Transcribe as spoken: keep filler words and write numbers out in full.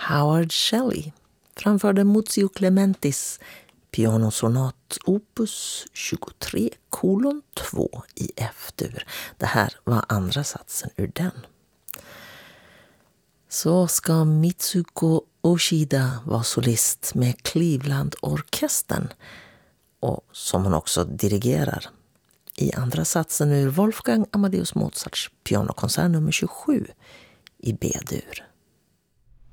Howard Shelley framförde Muzio Clementis pianosonat opus tjugotre kolon två i F-dur. Det här var andra satsen ur den. Så ska Mitsuko Oshida vara solist med Cleveland-orkestern, och som hon också dirigerar, i andra satsen ur Wolfgang Amadeus Mozarts pianokonsert nummer tjugosju i B-dur.